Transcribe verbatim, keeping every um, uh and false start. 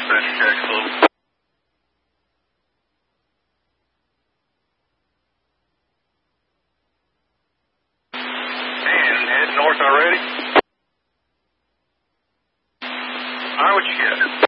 Pressure check, slow. And head north already. All right, what you got?